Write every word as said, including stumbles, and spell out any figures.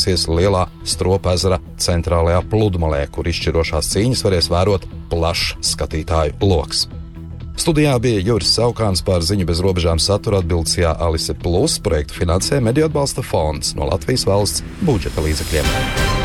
norisināsies Lielā Stropezera centrālajā pludmalē, kur izšķirošās cīņas varēs vērot plašs skatītāju loks. Studijā bija Juris Saukāns, par ziņu bez robežām satura atbildījā Alise Plus, projektu finansē Mediju atbalsta fonds no Latvijas valsts budžeta līdzekļiem.